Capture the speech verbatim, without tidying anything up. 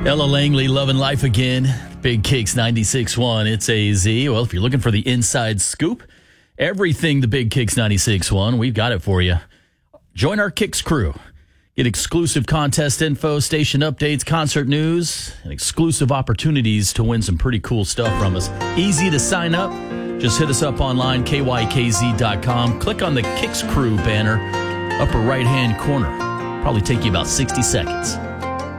Ella Langley, Loving Life Again. Big Kicks ninety-six point one. It's A Z. Well, if you're looking for the inside scoop, everything the Big Kicks ninety-six point one, we've got it for you. Join our Kicks crew. Get exclusive contest info, station updates, concert news, and exclusive opportunities to win some pretty cool stuff from us. Easy to sign up. Just hit us up online, K Y K Z dot com. Click on the Kicks crew banner, upper right-hand corner. Probably take you about sixty seconds.